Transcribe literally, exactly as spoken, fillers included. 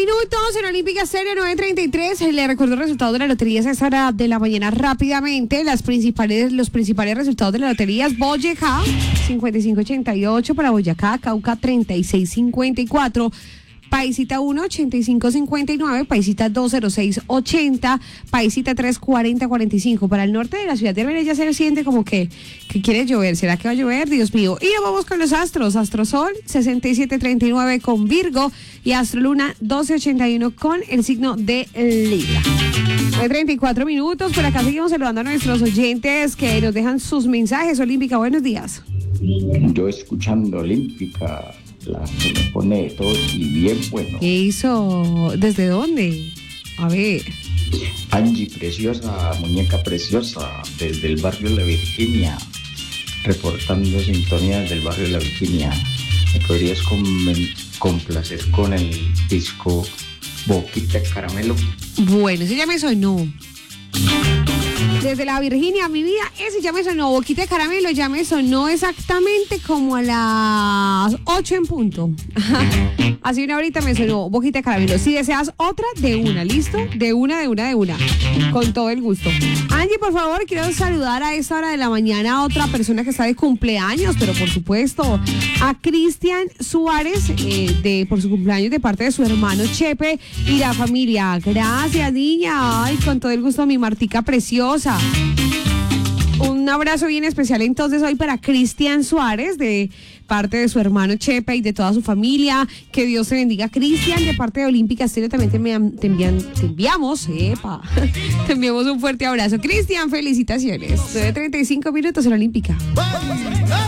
minutos en Olímpica Serie nueve treinta y tres. Le recuerdo el resultado de la lotería a esa hora de la mañana rápidamente. Las principales, los principales resultados de la lotería es Boyacá, cincuenta y cinco ochenta y ocho para Boyacá, Cauca treinta y seis cincuenta y cuatro. Paisita uno, ochenta y cinco cincuenta y nueve, Paisita dos, cero seis ochenta, Paisita tres, cuarenta cuarenta y cinco. Para el norte de la ciudad de Armenia ya se siente como que, que quiere llover. ¿Será que va a llover? Dios mío. Y nos vamos con los astros. Astrosol sesenta y siete treinta y nueve con Virgo y Astroluna doce ochenta y uno con el signo de Libra. De treinta y cuatro minutos, por acá seguimos saludando a nuestros oyentes que nos dejan sus mensajes. Olímpica, buenos días. Yo escuchando Olímpica, la que me pone todo y bien bueno. ¿Qué hizo? ¿Desde dónde? A ver. Angie Preciosa, muñeca preciosa, desde el barrio La Virginia, reportando sintonía desde el barrio La Virginia. ¿Me podrías complacer con el disco Boquita de Caramelo? Bueno, ese ya me sonó. Desde La Virginia, mi vida, ese ya me sonó. Boquita de Caramelo ya me sonó exactamente como a las ocho en punto. Así una horita me sonó Boquita de Caramelo. Si deseas otra, de una, ¿listo? De una, de una, de una. Con todo el gusto. Angie, por favor, quiero saludar a esta hora de la mañana a otra persona que está de cumpleaños, pero por supuesto a Cristian Suárez, eh, de, por su cumpleaños de parte de su hermano Chepe y la familia. Gracias, niña. Ay, con todo el gusto, mi Martica preciosa. Un abrazo bien especial entonces hoy para Cristian Suárez de parte de su hermano Chepe y de toda su familia. Que Dios te bendiga, Cristian. De parte de Olímpica Estéreo también te, envian, te, envían, te enviamos, epa, te enviamos un fuerte abrazo. Cristian, felicitaciones. nueve treinta y cinco minutos en Olímpica. ¡Vamos!